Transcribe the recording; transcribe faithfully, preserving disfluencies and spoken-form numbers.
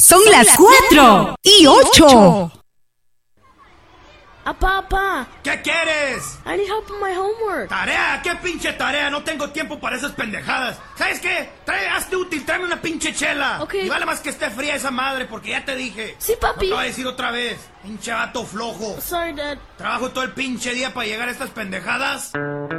Son las cuatro y ocho. Apá, apá. ¿Qué quieres? I need help with my homework. ¿Tarea? ¿Qué pinche tarea? No tengo tiempo para esas pendejadas. ¿Sabes qué? Trae, hazte útil, tráeme una pinche chela. Ok. Y vale más que esté fría esa madre, porque ya te dije. Sí, papi. No te voy a decir otra vez. Pinche vato flojo. Sorry, Dad. Trabajo todo el pinche día para llegar a estas pendejadas.